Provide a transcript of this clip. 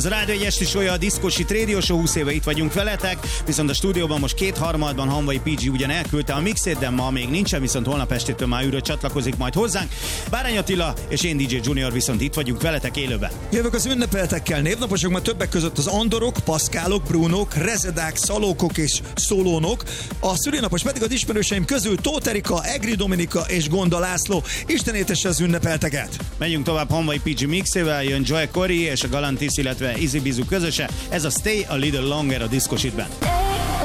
Ez a Rádió egy esti show, a Discosi Radio Show, 20 éve itt vagyunk veletek, viszont a stúdióban most 2/3 Hanvai PG ugyan elküldte a mixét, de ma még nincsen, viszont holnap estétől már újra csatlakozik majd hozzánk. Bárány Attila és én DJ Junior viszont itt vagyunk veletek élőben. Jövök az ünnepeltekkel, névnaposok, mert többek között az Andorok, Paszkálok, Brunók, Rezedák, Szalókok és Szolónok. A szülinapos pedig az ismerőseim közül Tóth Erika, Egri Dominika és Gonda László. Isten étesse az ünnepelteket! Megyünk tovább Hanvai PG mixével, jön Joy Corey és a Galantis, illetve Easy Bizu közöse. Ez a Stay a Little Longer a Discositben.